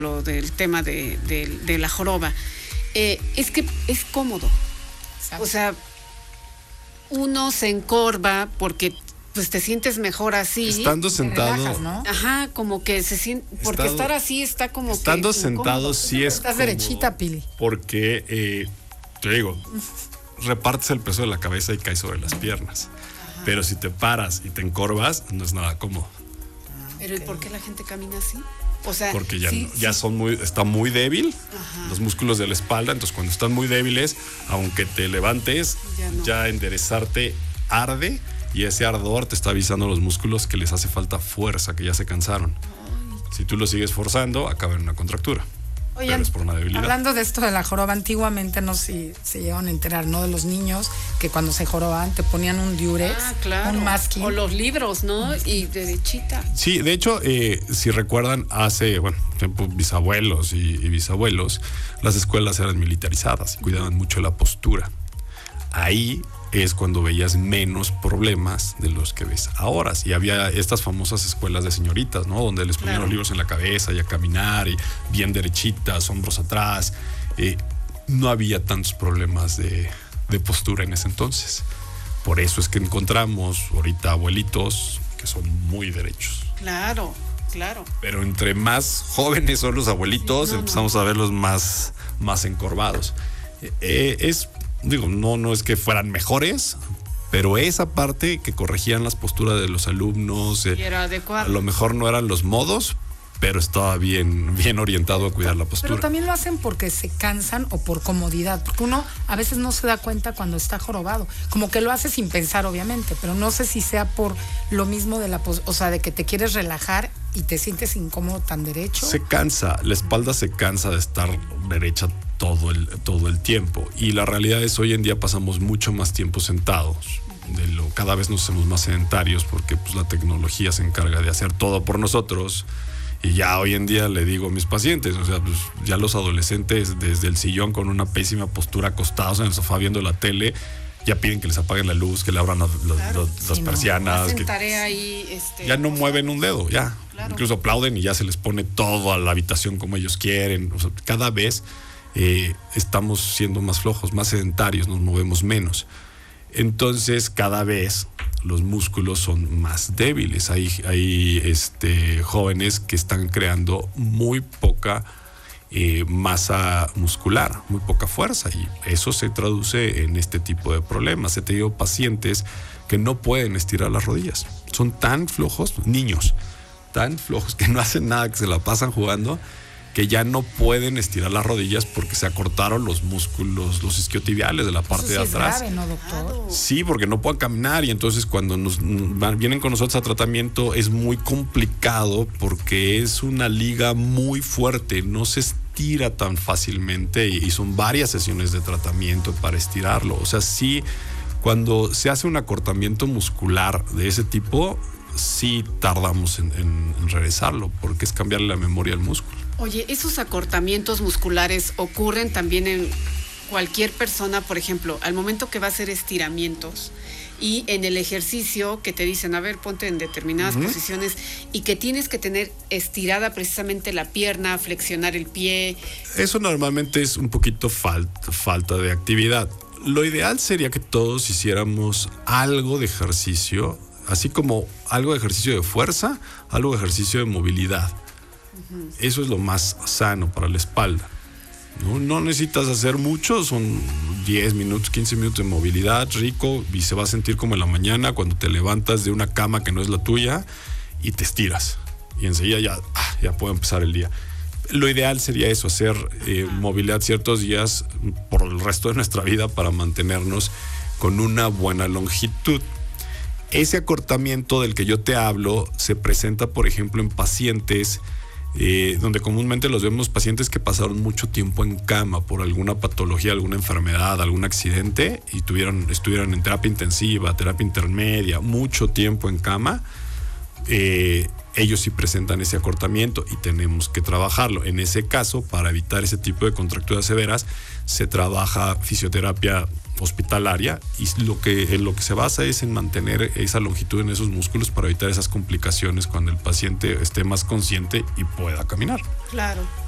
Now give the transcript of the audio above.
lo del tema de la joroba, es que es cómodo. O sea, uno se encorva porque pues te sientes mejor así. Estando sentado, relajas, ¿no? Ajá, como que se siente, porque estar así está como estando que sentado incómodo. sí es Estás cómodo, derechita, Pili. porque te digo, repartes el peso de la cabeza y caes sobre las piernas. Pero si te paras y te encorvas, no es nada cómodo. Pero ¿y por qué la gente camina así? O sea, Porque ya, sí, ya sí. está muy débil los músculos de la espalda. Entonces cuando están muy débiles, aunque te levantes, ya enderezarte arde, y ese ardor te está avisando a los músculos que les hace falta fuerza, que ya se cansaron. Si tú lo sigues forzando, acaba en una contractura. Oye, pero es por una debilidad. hablando de esto de la joroba, antiguamente no sé si se llegaron a enterar, ¿no? De los niños que cuando se jorobaban te ponían un diurex, un masking. O los libros, ¿no? Y derechita. Sí, de hecho, si recuerdan, hace, tiempo bisabuelos y bisabuelos, las escuelas eran militarizadas y cuidaban mucho la postura. Ahí es cuando veías menos problemas de los que ves ahora. Y había estas famosas escuelas de señoritas, ¿no? Donde les ponían los libros en la cabeza y a caminar y bien derechitas, hombros atrás. No había tantos problemas de postura en ese entonces. Por eso es que encontramos ahorita abuelitos que son muy derechos. Claro. Pero entre más jóvenes son los abuelitos, empezamos a verlos más encorvados. No es que fueran mejores, pero esa parte que corregían las posturas de los alumnos, y era adecuado. A lo mejor no eran los modos, pero estaba bien orientado a cuidar la postura. Pero también lo hacen porque se cansan o por comodidad, porque uno a veces no se da cuenta cuando está jorobado, como que lo hace sin pensar obviamente, pero no sé si sea por lo mismo de de que te quieres relajar y te sientes incómodo tan derecho. Se cansa, la espalda se cansa de estar derecha todo el tiempo, y la realidad es hoy en día pasamos mucho más tiempo sentados. Cada vez nos hacemos más sedentarios porque pues la tecnología se encarga de hacer todo por nosotros. Y ya hoy en día le digo a mis pacientes, pues ya los adolescentes desde el sillón con una pésima postura acostados en el sofá viendo la tele, ya piden que les apaguen la luz, que le abran las persianas. Hacen tarea ahí, ya no mueven un dedo, ya. Claro. Incluso aplauden y ya se les pone todo a la habitación como ellos quieren. O sea, cada vez estamos siendo más flojos, más sedentarios, nos movemos menos. Entonces cada vez los músculos son más débiles. Hay jóvenes que están creando muy poca masa muscular, muy poca fuerza, y eso se traduce en este tipo de problemas. He tenido pacientes que no pueden estirar las rodillas, son tan flojos, niños tan flojos que no hacen nada, que se la pasan jugando, que ya no pueden estirar las rodillas porque se acortaron los músculos, los isquiotibiales de la parte de atrás. Es grave, ¿no, doctor? Sí, porque no pueden caminar, y entonces cuando vienen con nosotros a tratamiento es muy complicado porque es una liga muy fuerte, no se estira tan fácilmente, y son varias sesiones de tratamiento para estirarlo. O sea, sí, cuando se hace un acortamiento muscular de ese tipo, sí tardamos en regresarlo porque es cambiarle la memoria al músculo. Oye, esos acortamientos musculares ocurren también en cualquier persona, por ejemplo, al momento que va a hacer estiramientos y en el ejercicio que te dicen, a ver, ponte en determinadas posiciones, y que tienes que tener estirada precisamente la pierna, flexionar el pie. Eso normalmente es un poquito falta de actividad. Lo ideal sería que todos hiciéramos algo de ejercicio, así como algo de ejercicio de fuerza, algo de ejercicio de movilidad. Eso es lo más sano para la espalda. No necesitas hacer mucho, son 10 minutos, 15 minutos de movilidad, rico, y se va a sentir como en la mañana cuando te levantas de una cama que no es la tuya y te estiras. Y enseguida ya puede empezar el día. Lo ideal sería eso, hacer movilidad ciertos días por el resto de nuestra vida para mantenernos con una buena longitud. Ese acortamiento del que yo te hablo se presenta, por ejemplo, en pacientes donde comúnmente los vemos pacientes que pasaron mucho tiempo en cama por alguna patología, alguna enfermedad, algún accidente, y estuvieron en terapia intensiva, terapia intermedia, mucho tiempo en cama. Ellos sí presentan ese acortamiento y tenemos que trabajarlo. En ese caso, para evitar ese tipo de contracturas severas, se trabaja fisioterapia hospitalaria, y en lo que se basa es en mantener esa longitud en esos músculos para evitar esas complicaciones cuando el paciente esté más consciente y pueda caminar. Claro.